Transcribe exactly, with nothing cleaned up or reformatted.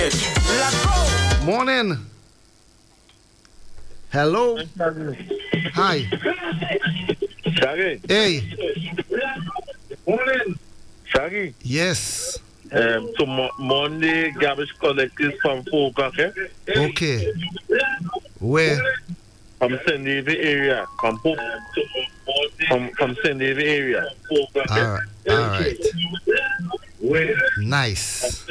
Morning. Hello. Hi. Shaggy. Hey. Morning. Shaggy. Yes. Um, so mo- Monday garbage collectors from four o'clock, eh? Okay. Where? From Saint David area. From po- from from Saint David area. All right. All right. Nice.